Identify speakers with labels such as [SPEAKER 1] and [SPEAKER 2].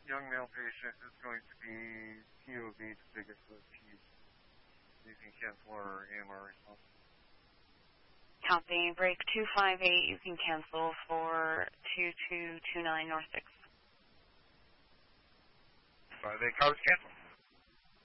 [SPEAKER 1] young male patient is going to be POV to Bigfoot piece. You can cancel our AMR response.
[SPEAKER 2] Copy. Break 258, you can cancel for 2229 North 6.
[SPEAKER 1] 58, covers cancel.